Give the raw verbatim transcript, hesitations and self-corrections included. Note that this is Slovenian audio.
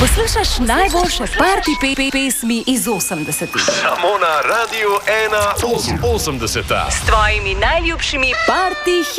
Poslušaš najboljše party pe pe pesmi iz osemdesetih. Samo na Radiu ena osemdeseta. S tvojimi najljubšimi party